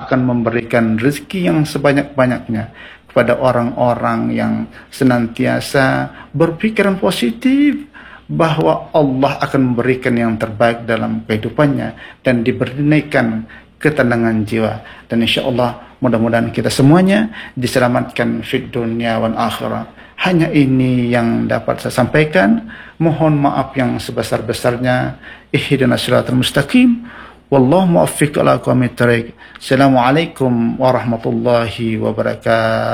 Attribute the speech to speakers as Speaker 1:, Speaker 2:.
Speaker 1: akan memberikan rezeki yang sebanyak-banyaknya kepada orang-orang yang senantiasa berpikiran positif bahwa Allah akan memberikan yang terbaik dalam kehidupannya dan diberikan ketenangan jiwa. Dan insya Allah mudah-mudahan kita semuanya diselamatkan fid dunya wal akhirah. Hanya ini yang dapat saya sampaikan. Mohon maaf yang sebesar-besarnya. Ihdinas siratal mustaqim. Wallahu muwaffiq ala aqwamit thariq. Assalamualaikum warahmatullahi wabarakatuh.